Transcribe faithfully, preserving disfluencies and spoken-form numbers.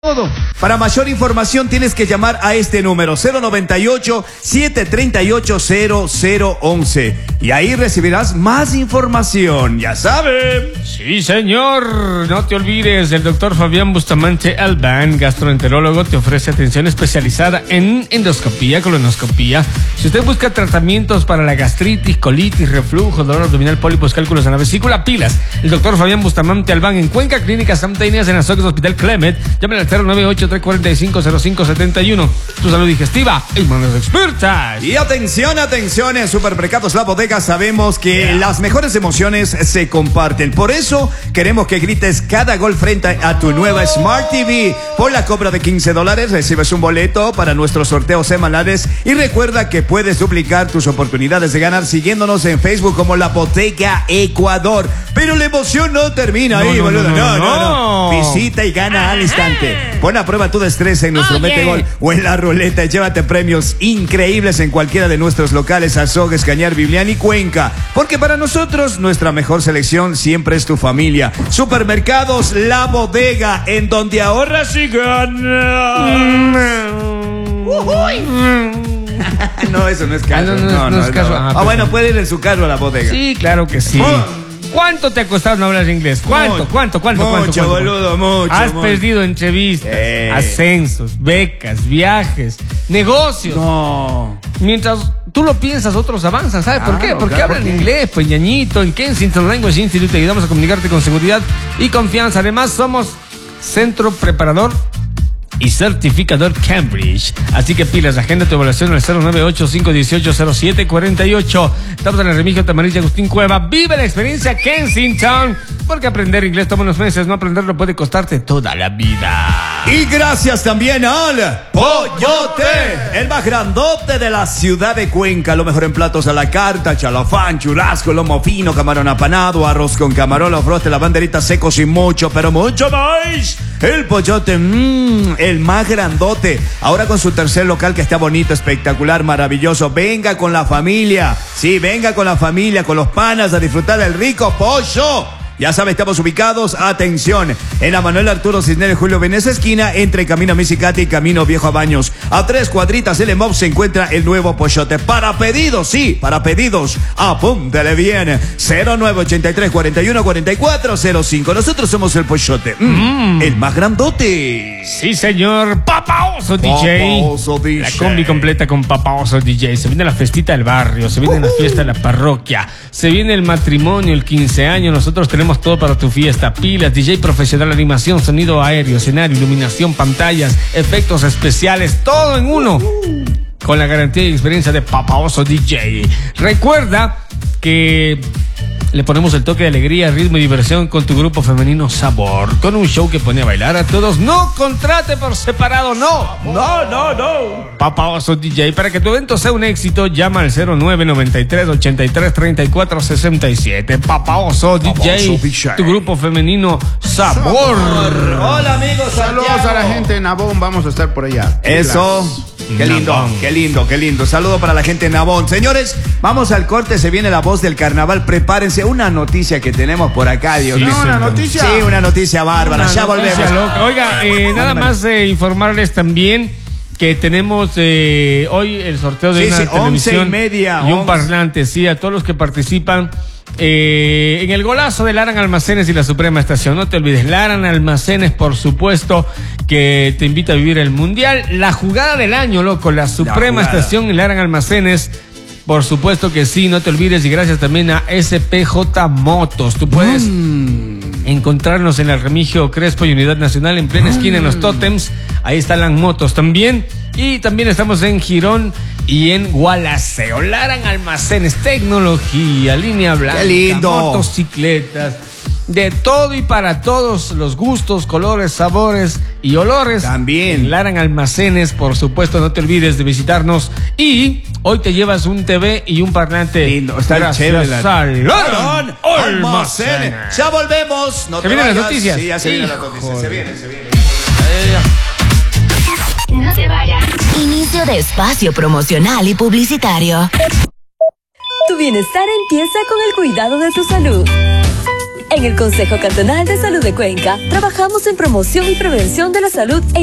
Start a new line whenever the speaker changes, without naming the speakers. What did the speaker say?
Todo. Para mayor información tienes que llamar a este número cero noventa y ocho, siete treinta y ocho, cero cero once y ahí recibirás más información, ya saben.
Sí, señor. No te olvides, el doctor Fabián Bustamante Albán, gastroenterólogo, te ofrece atención especializada en endoscopía, colonoscopía. Si usted busca tratamientos para la gastritis, colitis, reflujo, dolor abdominal, pólipos, cálculos en la vesícula, pilas. El doctor Fabián Bustamante Albán en Cuenca, Clínica Santa Inés, en Azogues, Hospital Clemet. Llámenle al cero nueve ocho, tres cuatro cinco, cero cinco siete uno. Tu salud digestiva en manos expertas.
Y atención, atención, en Supermercados La Bodega sabemos que yeah. las mejores emociones se comparten. Por eso queremos que grites cada gol frente a tu nueva Smart T V. Por la compra de quince dólares recibes un boleto para nuestros sorteos semanales. Y recuerda que puedes duplicar tus oportunidades de ganar siguiéndonos en Facebook como La Bodega Ecuador. Pero la emoción no termina no, ahí, no, boludo. No no, no, no, no. Visita y gana al instante. Pon a prueba tu destreza en nuestro oh, yeah. Metegol o en la ruleta y llévate premios increíbles en cualquiera de nuestros locales Azogues, Cañar, Biblián y Cuenca. Porque para nosotros, nuestra mejor selección siempre es tu familia. Supermercados La Bodega, en donde ahorras y ganas. Mm. Uy. No, eso no es caso. Ah, no, no, no, no, no es caso. No. Ah, ah, bueno, puede ir en su carro a La Bodega.
Sí, claro que sí. Oh. ¿Cuánto te ha costado no hablar inglés? ¿Cuánto?
Mucho,
¿Cuánto? ¿Cuánto?
Mucho,
¿Cuánto? ¿Cuánto?
Boludo, mucho.
Has
mucho.
perdido entrevistas, eh. ascensos, becas, viajes, negocios.
No.
Mientras tú lo piensas, otros avanzan. ¿Sabes
claro,
por qué? Porque
claro,
hablan
porque...
inglés, pues ñañito. En Kensington Language Institute te ayudamos a comunicarte con seguridad y confianza. Además, somos centro preparador y certificador Cambridge. Así que pilas, agenda tu evaluación al cero nueve ocho, cinco uno ocho, cero siete cuatro ocho. Estamos en el Remigio Tamarilla Agustín Cueva. Vive la experiencia Kensington, porque aprender inglés toma unos meses, no aprenderlo puede costarte toda la vida.
Y gracias también al Pollote, el más grandote de la ciudad de Cuenca. Lo mejor en platos a la carta: chalafán, churrasco, lomo fino, camarón apanado, arroz con camarón, los frostes, la banderita secos y mucho, pero mucho más. El Pollote, mmm, el más grandote. Ahora con su tercer local que está bonito, espectacular, maravilloso. Venga con la familia. Sí, venga con la familia, con los panas a disfrutar del rico pollo. Ya saben, estamos ubicados, atención, en la Manuel Arturo Cisneros Julio Veneza esquina, entre Camino Misicati y Camino Viejo a Baños. A tres cuadritas del E M O P se encuentra el nuevo Pollote. Para pedidos, sí, para pedidos, apúntale bien. cero nueve ochenta y tres, cuarenta y uno, cuarenta y cuatro cero cinco. Nosotros somos el Pollote, mm, mm. el más grandote.
Sí, señor. Papa Oso D J.
Papa Oso D J.
La combi completa con Papa Oso D J. Se viene la festita del barrio, se viene uh-huh. la fiesta de la parroquia, se viene el matrimonio, el quince años. Nosotros tenemos todo para tu fiesta: pilas, D J profesional, animación, sonido aéreo, escenario, iluminación, pantallas, efectos especiales, todo en uno, con la garantía y experiencia de Papa Oso D J. Recuerda que le ponemos el toque de alegría, ritmo y diversión con tu grupo femenino Sabor, con un show que pone a bailar a todos. No contrate por separado, no. No, no, no. Papa Oso D J. Para que tu evento sea un éxito, llama al cero nueve noventa y tres, ochenta y tres, treinta y cuatro sesenta y siete. Papa Oso D J, tu grupo femenino Sabor. Sabor.
Hola, amigos.
Saludos Santiago. A la gente de Nabón. Vamos a estar por allá.
Eso. Qué lindo, Nabón. qué lindo, qué lindo. Saludo para la gente de Nabón. Señores, vamos al corte. Se viene la voz del carnaval. Prepárense. Una noticia que tenemos por acá, Dios mío.
Sí, no, una noticia.
Sí, una noticia bárbara.
Una
ya
noticia
volvemos.
Loca. Oiga, eh, nada más eh, informarles también que tenemos eh, hoy el sorteo de
sí,
una
sí,
televisión
once y media,
y un
once.
parlante. Sí, a todos los que participan. Eh, en el golazo de Laran Almacenes y la Suprema Estación. No te olvides, Laran Almacenes, por supuesto, que te invita a vivir el Mundial. La jugada del año, loco, la Suprema la Estación y Laran Almacenes. Por supuesto que sí, no te olvides. Y gracias también a S P J Motos. Tú puedes mm. encontrarnos en el Remigio Crespo y Unidad Nacional, en plena mm. esquina, en los tótems. Ahí están las motos también. Y también estamos en Girón y en Gualaceo. Laran Almacenes, tecnología, línea blanca,
¡qué lindo!
Motocicletas, de todo y para todos los gustos, colores, sabores y olores.
También.
Laran Almacenes, por supuesto, no te olvides de visitarnos. Y hoy te llevas un T V y un parlante.
Lindo, está chévere.
Laran Almacenes.
Ya volvemos. No
¿Se
te
vienen
vayas.
las noticias?
Sí, ya se vienen las
Hijo
noticias. Se
de...
vienen, se vienen.
No te vayas. Inicio de espacio promocional y publicitario.
Tu bienestar empieza con el cuidado de tu salud. En el Consejo Cantonal de Salud de Cuenca, trabajamos en promoción y prevención de la salud e